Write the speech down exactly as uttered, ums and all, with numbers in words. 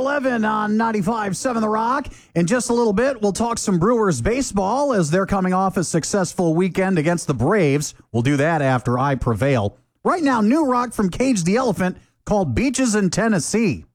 eleven on ninety-five point seven The Rock. In just a little bit, we'll talk some Brewers baseball as they're coming off a successful weekend against the Braves. We'll do that after I Prevail. Right now, new rock from Cage the Elephant called Beaches in Tennessee.